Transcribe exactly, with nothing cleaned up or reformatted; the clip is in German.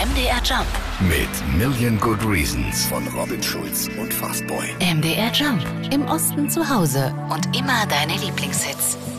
M D R Jump. Mit Million Good Reasons von Robin Schulz und Fastboy. M D R Jump. Im Osten zu Hause und immer deine Lieblingshits.